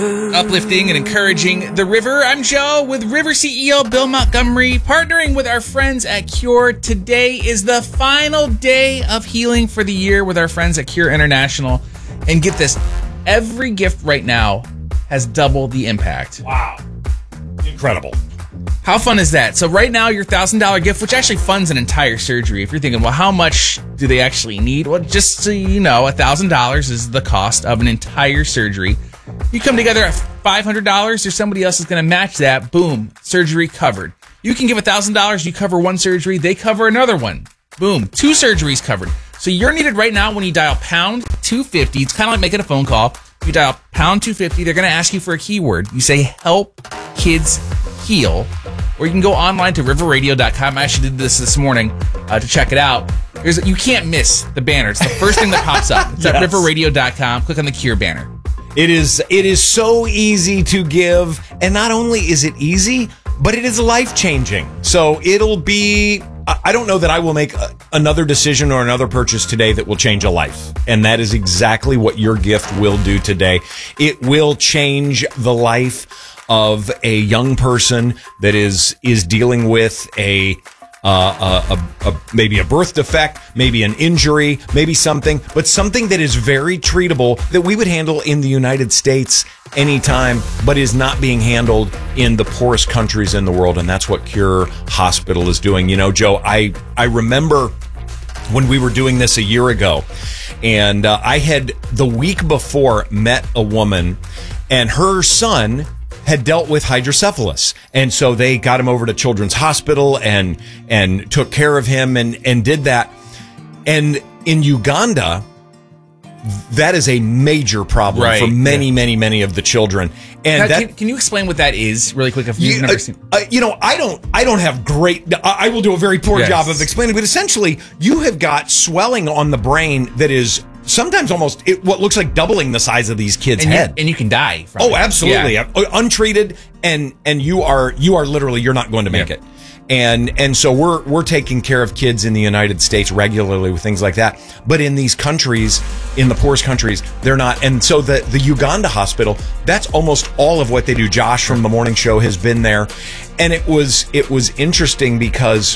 Uplifting and encouraging the river. I'm Joe with River CEO Bill Montgomery, partnering with our friends at Cure. Today is the final day of healing for the year with our friends at Cure International. And get this, every gift right now has double the impact. Wow. Incredible. How fun is that? So right now, your $1,000 gift, which actually funds an entire surgery. If you're thinking, well, how much do they actually need? Well, just so you know, $1,000 is the cost of an entire surgery. You come together at $500 or somebody else is going to match that. Boom, surgery covered. You can give $1,000, you cover one surgery, they cover another one. Boom, 2 surgeries covered. So you're needed right now when you dial pound 250. It's kind of like making a phone call. You dial pound 250, they're going to ask you for a keyword. You say help kids heal, or you can go online to riverradio.com. I actually did this morning to check it out. You can't miss the banner. It's the first thing that pops up. It's at riverradio.com. Click on the Cure banner. It is so easy to give, and not only is it easy, but it is life-changing. So it'll be, I don't know that I will make another decision or another purchase today that will change a life. And that is exactly what your gift will do today. It will change the life of a young person that is dealing with maybe a birth defect, maybe an injury, maybe something, but something that is very treatable that we would handle in the United States anytime, but is not being handled in the poorest countries in the world. And that's what Cure Hospital is doing. You know, Joe, I remember when we were doing this a year ago, and I had the week before met a woman, and her son had dealt with hydrocephalus. And so they got him over to Children's Hospital and took care of him and did that. And in Uganda, that is a major problem for many of the children. And now, can you explain what that is really quick? If you've never seen, I don't have great. I will do a very poor job of explaining. But essentially, you have got swelling on the brain that is sometimes almost what looks like doubling the size of these kids' head, and you can die from it. Absolutely, untreated, and you are literally, you're not going to make it. And so we're taking care of kids in the United States regularly with things like that. But in these countries, in the poorest countries, they're not. And so the Uganda hospital, that's almost all of what they do. Josh from the morning show has been there, and it was interesting because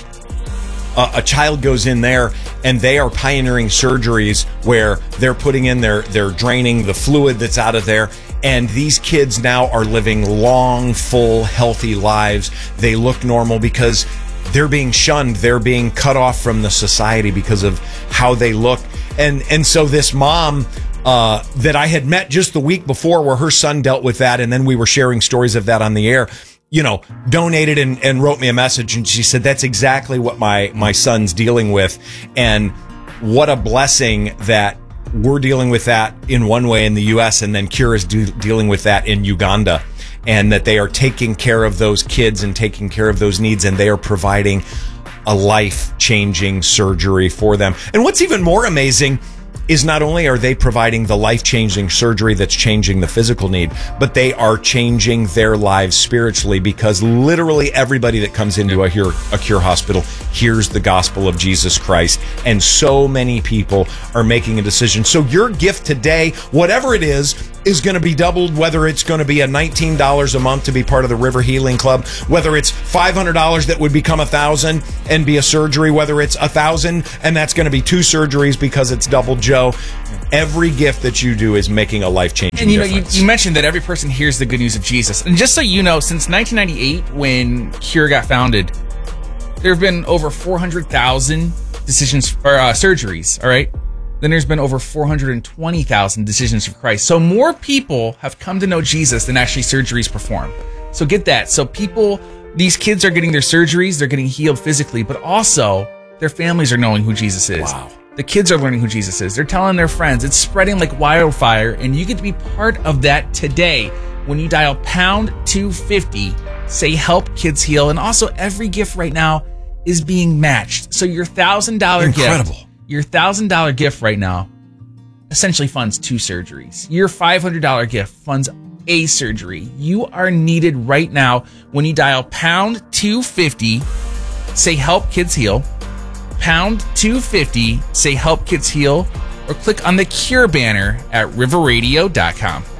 a child goes in there and they are pioneering surgeries where they're putting in they're draining the fluid that's out of there. And these kids now are living long, full, healthy lives. They look normal because they're being shunned. They're being cut off from the society because of how they look. And so this mom that I had met just the week before, where her son dealt with that, and then we were sharing stories of that on the air, donated and wrote me a message, and she said, that's exactly what my son's dealing with. And what a blessing that we're dealing with that in one way in the U.S., and then Cure is dealing with that in Uganda, and that they are taking care of those kids and taking care of those needs, and they are providing a life-changing surgery for them. And what's even more amazing is not only are they providing the life-changing surgery that's changing the physical need, but they are changing their lives spiritually, because literally everybody that comes into a Cure hospital hears the gospel of Jesus Christ. And so many people are making a decision. So your gift today, whatever it is going to be doubled, whether it's going to be a $19 a month to be part of the River Healing Club, whether it's $500 that would become $1,000 and be a surgery, whether it's $1,000 and that's going to be 2 surgeries because it's doubled. Joe, every gift that you do is making a life-changing difference. You mentioned that every person hears the good news of Jesus. And just so you know, since 1998, when Cure got founded, there have been over 400,000 decisions or surgeries, all right? Then there's been over 420,000 decisions for Christ. So more people have come to know Jesus than actually surgeries performed. So get that. So these kids are getting their surgeries, they're getting healed physically, but also their families are knowing who Jesus is. Wow. The kids are learning who Jesus is. They're telling their friends. It's spreading like wildfire, and you get to be part of that today when you dial pound 250, say help kids heal, and also every gift right now is being matched. So your $1,000 gift right now essentially funds 2 surgeries. Your $500 gift funds a surgery. You are needed right now when you dial pound 250, say help kids heal, pound 250, say help kids heal, or click on the Cure banner at riverradio.com.